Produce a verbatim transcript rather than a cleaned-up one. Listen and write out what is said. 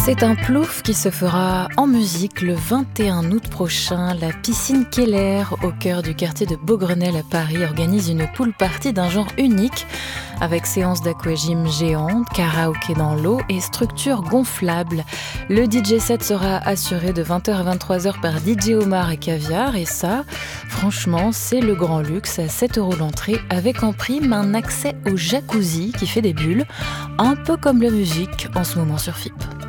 C'est un plouf qui se fera en musique le vingt et un août prochain. La piscine Keller, au cœur du quartier de Beaugrenelle à Paris, organise une pool party d'un genre unique avec séances d'aquagym géantes, karaoké dans l'eau et structures gonflables. Le D J set sera assuré de vingt heures à vingt-trois heures par D J Omar et Caviar et ça, franchement, c'est le grand luxe à sept euros l'entrée avec en prime un accès au jacuzzi qui fait des bulles, un peu comme la musique en ce moment sur F I P.